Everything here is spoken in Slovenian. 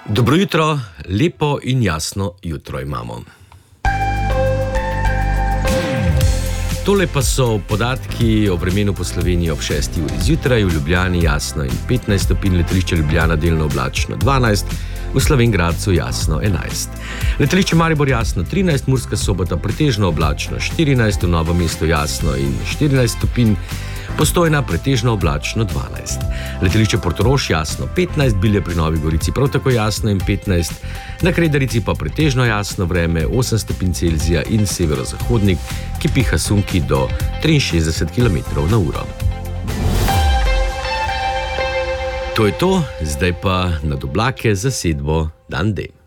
Dobro jutro, lepo in jasno jutro imamo. Tole pa so podatki o vremenu po Sloveniji ob 6. uri zjutraj. V Ljubljani jasno in 15 stopinj, letališče Ljubljana delno oblačno 12, v Slovenj Gradcu jasno 11. Letališče Maribor jasno 13, Murska Sobota pretežno oblačno 14, v Novem mestu jasno in 14 stopinj, Postojna pretežno oblačno 12. Letališče Portorož jasno 15, Bilje pri Novi Gorici prav tako jasno in 15, na Kredarici pa pretežno jasno vreme 8 stopinj Celzija in severozahodnik, ki piha sunki do 63 km/h. To je to, zdaj pa nad oblake zasedbo dan D.